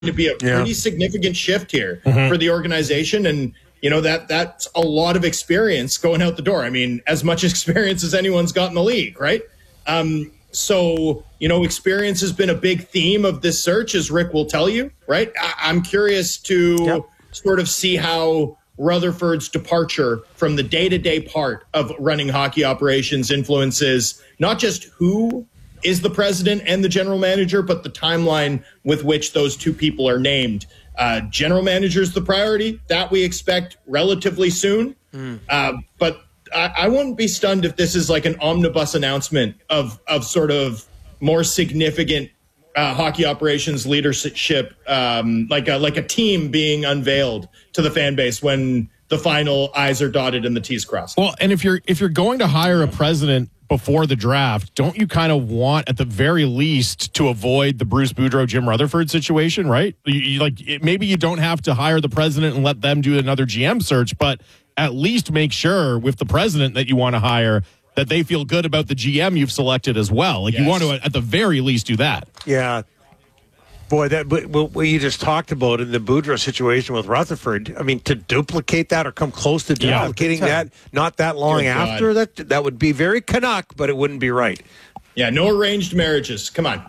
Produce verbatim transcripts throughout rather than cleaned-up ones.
to be a Yeah. pretty significant shift here Mm-hmm. for the organization. And, you know, that that's a lot of experience going out the door. I mean, as much experience as anyone's got in the league, right? Um, so, you know, experience has been a big theme of this search, as Rick will tell you, right? I- I'm curious to Yep. sort of see how Rutherford's departure from the day-to-day part of running hockey operations influences not just who is the president and the general manager, but the timeline with which those two people are named. Uh, general manager is the priority. That we expect relatively soon. Mm. Uh, but I, I wouldn't be stunned if this is like an omnibus announcement of, of sort of more significant uh, hockey operations leadership, um, like a, like a team being unveiled to the fan base when the final I's are dotted and the T's crossed. Well, and if you're if you're going to hire a president before the draft, don't you kind of want, at the very least, to avoid the Bruce Boudreau, Jim Rutherford situation, right? You, you, like it, maybe you don't have to hire the president and let them do another G M search, but at least make sure with the president that you want to hire that they feel good about the G M you've selected as well. Like Yes. you want to, at the very least, do that. Yeah. Boy, that but what you just talked about in the Boudreau situation with Rutherford, I mean, to duplicate that or come close to Yeah. duplicating that not that long Good God. after, that that would be very Canuck, but it wouldn't be right. Yeah, no arranged marriages. Come on.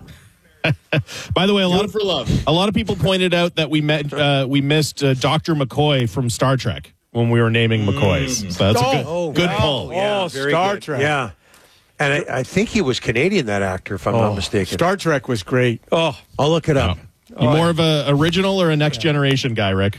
By the way, a Do lot it of for love. a lot of people pointed out that we met uh, we missed uh, Doctor McCoy from Star Trek when we were naming McCoys. So that's a good, Oh, good wow. pull. Oh, very Star good. Trek. Yeah. And I, I think he was Canadian, that actor, if I'm not mistaken. Star Trek was great. oh, I'll look it up. You more of a original or a next generation guy, Rick?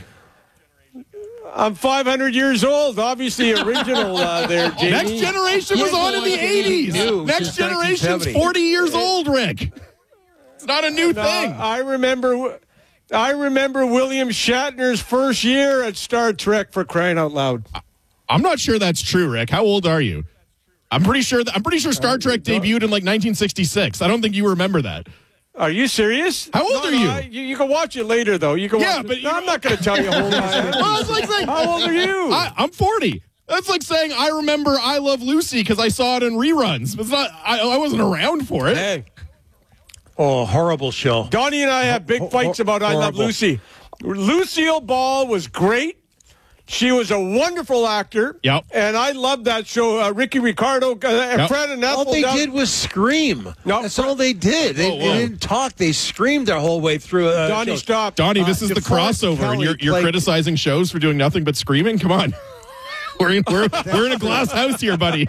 I'm five hundred years old. Obviously, original uh, there, Jamie. Next Generation was Yeah, on in the like eighties. new Next since Generation's nineteen seventy. forty years old, Rick. It's not a new No, thing. I remember. I remember William Shatner's first year at Star Trek, for crying out loud. I'm not sure that's true, Rick. How old are you? I'm pretty sure that I'm pretty sure Star Trek debuted in like nineteen sixty-six. I don't think you remember that. Are you serious? How old No, are no, you? I- you? You can watch it later, though. You can. Yeah, watch but it. you- No, I'm not going to tell you. Hold on. Well, it's like saying, How old are you? I, I'm forty. That's like saying I remember I Love Lucy because I saw it in reruns. It's not. I, I wasn't around for it. Hey, Oh, horrible show. Donnie and I have big Ho- fights ho- about I Love horrible. Lucy. Lucille Ball was great. She was a wonderful actor. Yep. And I loved that show. Uh, Ricky Ricardo, uh, Yep. Fred and All Ethel. they down- did was scream. No, That's all they did. They, Whoa, they whoa. didn't talk. They screamed their whole way through. Uh, Donnie, shows. stop. Donnie, this Uh, is the DeForest crossover, and Kelly you're, you're played- criticizing shows for doing nothing but screaming. Come on, we're in, we're, we're in a glass house here, buddy.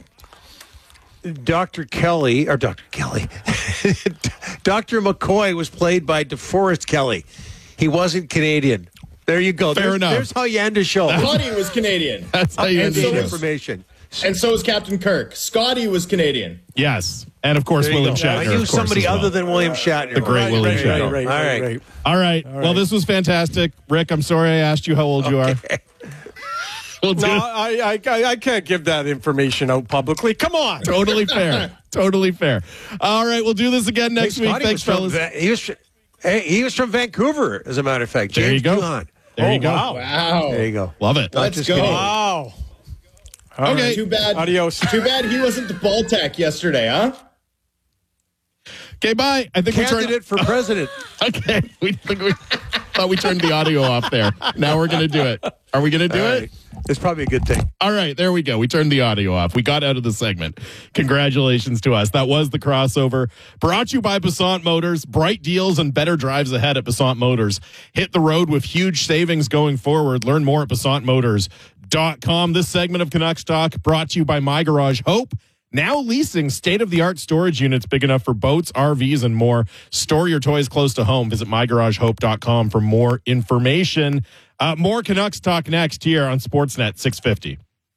Doctor Kelly, or Doctor Kelly, Doctor McCoy was played by DeForest Kelly. He wasn't Canadian. There you go. Fair there's, enough. There's how you end a show. Scotty was Canadian. That's how you And end the so show. was- information. And so is Captain Kirk. Scotty was Canadian. Yes, and of course There you William go. Shatner. I of knew course, somebody as well. other than William Shatner. The great Right, William right, Shatner. right, right, All right, right. right. All right. Well, this was fantastic, Rick. I'm sorry I asked you how old you are. We'll do No, it. I, I, I can't give that information out publicly. Come on. Totally fair. Totally fair. All right, we'll do this again next Hey, week. Scotty Thanks, was from fellas. Va- he was. Hey, he was from Vancouver, as a matter of fact. There you James go. Duhan. There you Oh, go. wow. Wow. There you go. Love it. Let's just go. kidding. Wow. Okay. Too bad. Adios. Too bad he wasn't the ball tech yesterday, huh? Okay, bye. I think we Candidate turned. for president. Okay, we think we thought we turned the audio off there. Now we're gonna do it. Are we gonna do All it? right. It's probably a good thing. All right, there we go. We turned the audio off. We got out of the segment. Congratulations to us. That was the crossover. Brought to you by Passant Motors. Bright deals and better drives ahead at Passant Motors. Hit the road with huge savings going forward. Learn more at passant motors dot com. This segment of Canucks Talk brought to you by My Garage Hope. Now leasing state-of-the-art storage units big enough for boats, R Vs, and more. Store your toys close to home. Visit my garage hope dot com for more information. Uh, more Canucks Talk next here on Sportsnet six fifty.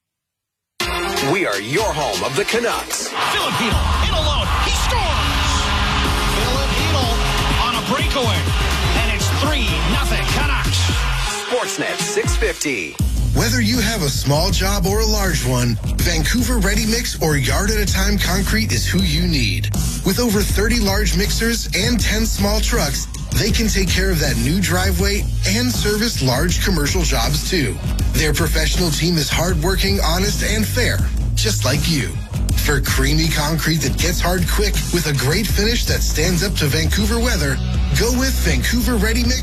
We are your home of the Canucks. Filipino in alone. He scores. Filipino on a breakaway. And it's three nothing Canucks. Sportsnet six fifty. Whether you have a small job or a large one, Vancouver Ready Mix or Yard at a Time Concrete is who you need. With over thirty large mixers and ten small trucks, they can take care of that new driveway and service large commercial jobs too. Their professional team is hardworking, honest, and fair, just like you. For creamy concrete that gets hard quick with a great finish that stands up to Vancouver weather, go with Vancouver Ready Mix